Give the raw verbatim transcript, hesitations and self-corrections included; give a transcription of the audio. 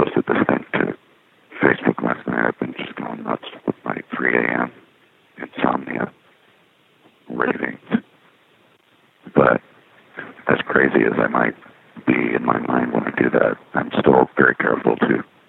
posted this thing to Facebook last night. I've been just going nuts with my three a.m. insomnia ravings. But as crazy as I might be in my mind when I do that, I'm still very careful to